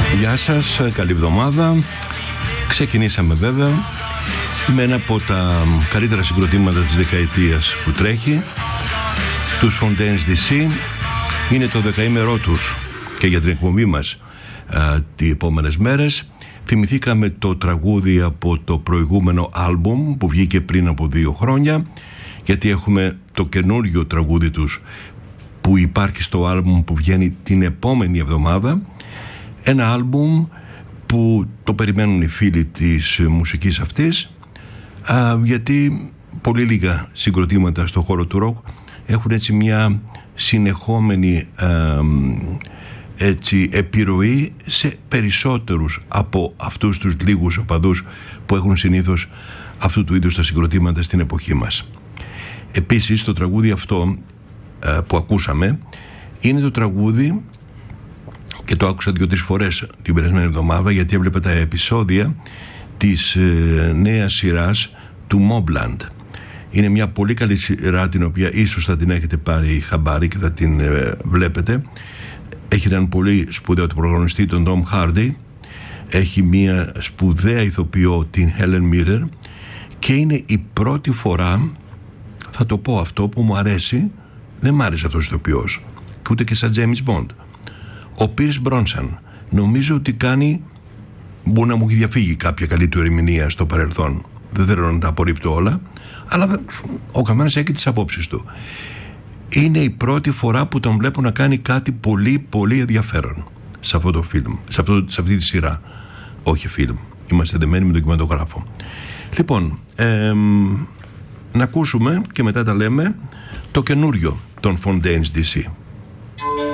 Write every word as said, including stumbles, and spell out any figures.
Γεια σας, καλή εβδομάδα. Ξεκινήσαμε βέβαια με ένα από τα καλύτερα συγκροτήματα της δεκαετίας που τρέχει, τους Fontaines ντι σι. Είναι το δεκαήμερό τους και για την εκπομπή μας τις επόμενες μέρες. Θυμηθήκαμε το τραγούδι από το προηγούμενο άλμπουμ που βγήκε πριν από δύο χρόνια, γιατί έχουμε το καινούριο τραγούδι τους που υπάρχει στο άλμπουμ που βγαίνει την επόμενη εβδομάδα. Ένα άλμπουμ που το περιμένουν οι φίλοι της μουσικής αυτής, α, γιατί πολύ λίγα συγκροτήματα στο χώρο του ροκ έχουν έτσι μια συνεχόμενη α, έτσι, επιρροή σε περισσότερους από αυτούς τους λίγους οπαδούς που έχουν συνήθως αυτού του είδους τα συγκροτήματα στην εποχή μας. Επίσης το τραγούδι αυτό α, που ακούσαμε είναι το τραγούδι, και το άκουσα δύο-τρεις φορές την περασμένη εβδομάδα, γιατί έβλεπα τα επεισόδια της ε, νέας σειράς του Mobland. Είναι μια πολύ καλή σειρά, την οποία ίσως θα την έχετε πάρει χαμπάρι και θα την ε, βλέπετε. Έχει έναν πολύ σπουδαίο του πρωταγωνιστή, τον Tom Hardy. Έχει μια σπουδαία ηθοποιό, την Helen Mirren, και είναι η πρώτη φορά, θα το πω αυτό, που μου αρέσει. Δεν μ' άρεσε αυτός ο ηθοποιός, και ούτε και σαν James Bond. Ο Pierce Brosnan νομίζω ότι κάνει, μπορεί να μου έχει διαφύγει κάποια καλή του ερμηνεία στο παρελθόν, δεν θέλω να τα απορρίπτω όλα, αλλά ο καθένας έχει τις απόψεις του. Είναι η πρώτη φορά που τον βλέπω να κάνει κάτι πολύ πολύ ενδιαφέρον σε αυτό το φιλμ, σε, αυτό, σε αυτή τη σειρά. Όχι φιλμ, είμαστε δεμένοι με τον κινηματογράφο. Λοιπόν, εμ, να ακούσουμε και μετά τα λέμε το καινούριο των Fontaines ντι σι.